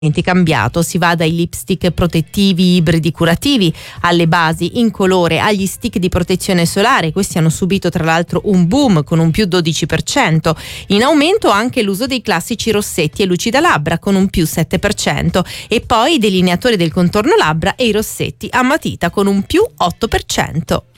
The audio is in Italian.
cambiato. Si va dai lipstick protettivi ibridi curativi alle basi in colore agli stick di protezione solare. Questi hanno subito tra l'altro un boom con un più 12%. In aumento anche l'uso dei classici rossetti e lucida labbra con un più 7%, e poi i delineatori del contorno labbra e i rossetti a matita con un più 8%.